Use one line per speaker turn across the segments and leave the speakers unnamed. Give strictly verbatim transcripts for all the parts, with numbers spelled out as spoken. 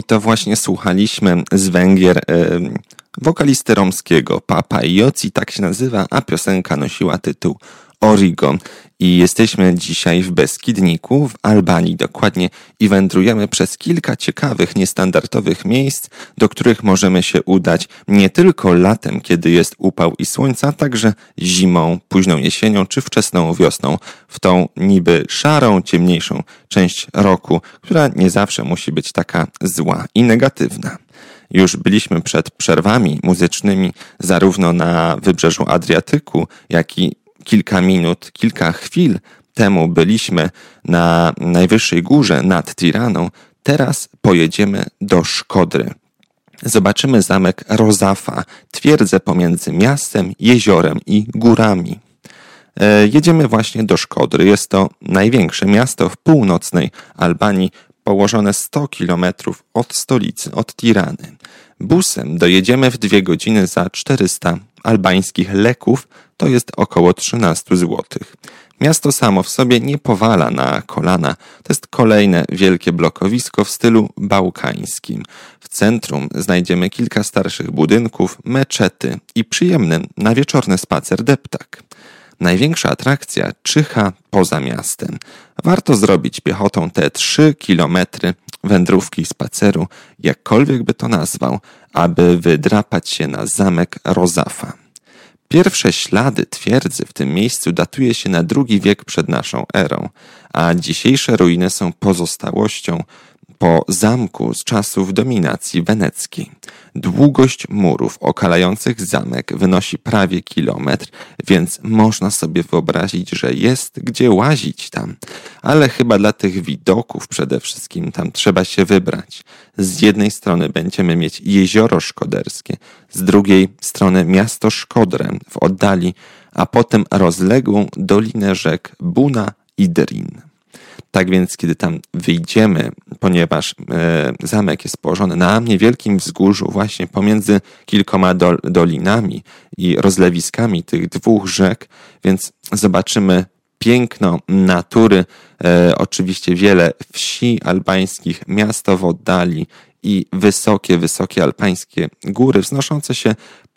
to właśnie słuchaliśmy z Węgier yy, wokalisty romskiego Papa Ioci, tak się nazywa, a piosenka nosiła tytuł Origo. I jesteśmy dzisiaj w Beskidniku, w Albanii dokładnie, i wędrujemy przez kilka ciekawych, niestandardowych miejsc, do których możemy się udać nie tylko latem, kiedy jest upał i słońca, także zimą, późną jesienią czy wczesną wiosną, w tą niby szarą, ciemniejszą część roku, która nie zawsze musi być taka zła i negatywna. Już byliśmy przed przerwami muzycznymi zarówno na wybrzeżu Adriatyku, jak i kilka minut, kilka chwil temu byliśmy na najwyższej górze nad Tiraną. Teraz pojedziemy do Szkodry. Zobaczymy zamek Rozafa, twierdzę pomiędzy miastem, jeziorem i górami. E, jedziemy właśnie do Szkodry. Jest to największe miasto w północnej Albanii, położone sto kilometrów od stolicy, od Tirany. Busem dojedziemy w dwie godziny za czterysta albańskich leków, to jest około trzynaście złotych. Miasto samo w sobie nie powala na kolana. To jest kolejne wielkie blokowisko w stylu bałkańskim. W centrum znajdziemy kilka starszych budynków, meczety i przyjemny na wieczorny spacer deptak. Największa atrakcja czyha poza miastem. Warto zrobić piechotą te trzy kilometry wędrówki i spaceru, jakkolwiek by to nazwał, aby wydrapać się na zamek Rozafa. Pierwsze ślady twierdzy w tym miejscu datuje się na drugi wiek przed naszą erą, a dzisiejsze ruiny są pozostałością po zamku z czasów dominacji weneckiej. Długość murów okalających zamek wynosi prawie kilometr, więc można sobie wyobrazić, że jest gdzie łazić tam. Ale chyba dla tych widoków przede wszystkim tam trzeba się wybrać. Z jednej strony będziemy mieć jezioro szkoderskie, z drugiej strony miasto Szkodrę w oddali, a potem rozległą dolinę rzek Buna i Drin. Tak więc, kiedy tam wyjdziemy, ponieważ e, zamek jest położony na niewielkim wzgórzu właśnie pomiędzy kilkoma dol, dolinami i rozlewiskami tych dwóch rzek, więc zobaczymy piękno natury, e, oczywiście wiele wsi albańskich, miasto w oddali i wysokie, wysokie alpańskie góry wznoszące się,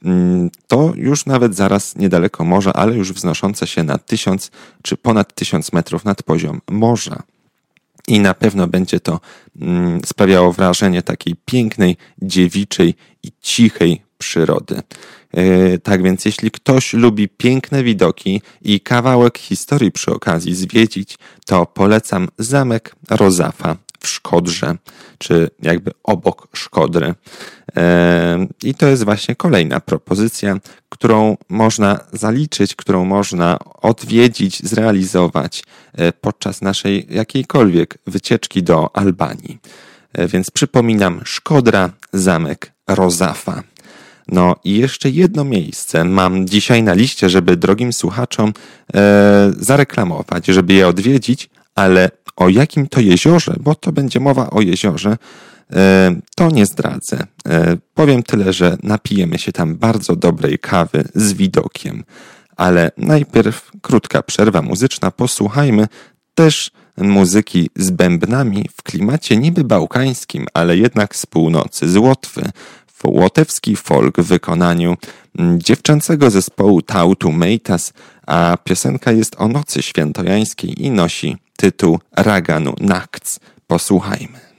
to już nawet zaraz niedaleko morza, ale już wznoszące się na tysiąc czy ponad tysiąc metrów nad poziom morza. I na pewno będzie to mm, sprawiało wrażenie takiej pięknej, dziewiczej i cichej przyrody. Yy, tak więc jeśli ktoś lubi piękne widoki i kawałek historii przy okazji zwiedzić, to polecam zamek Rozafa w Szkodrze, czy jakby obok Szkodry. I to jest właśnie kolejna propozycja, którą można zaliczyć, którą można odwiedzić, zrealizować podczas naszej jakiejkolwiek wycieczki do Albanii. Więc przypominam, Szkodra, zamek Rozafa. No i jeszcze jedno miejsce mam dzisiaj na liście, żeby drogim słuchaczom e, zareklamować, żeby je odwiedzić, ale o jakim to jeziorze, bo to będzie mowa o jeziorze, to nie zdradzę. Powiem tyle, że napijemy się tam bardzo dobrej kawy z widokiem. Ale najpierw krótka przerwa muzyczna. Posłuchajmy też muzyki z bębnami w klimacie niby bałkańskim, ale jednak z północy, z Łotwy. Łotewski folk w wykonaniu dziewczęcego zespołu Tautu Meitas, a piosenka jest o nocy świętojańskiej i nosi tytuł Raganu Nakts. Posłuchajmy.